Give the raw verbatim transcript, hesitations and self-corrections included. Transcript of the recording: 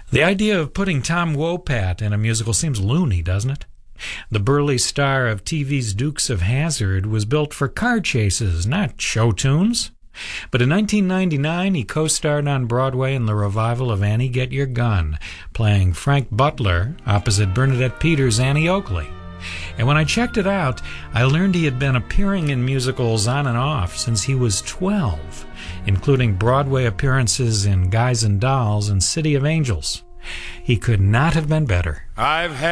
The idea of putting Tom Wopat in a musical seems loony, doesn't it? The burly star of T V's Dukes of Hazzard was built for car chases, not show tunes. But in nineteen ninety-nine, he co-starred on Broadway in the revival of Annie Get Your Gun, playing Frank Butler opposite Bernadette Peters' Annie Oakley. And when I checked it out, I learned he had been appearing in musicals on and off since he was twelve, including Broadway appearances in Guys and Dolls and City of Angels. He could not have been better. I've had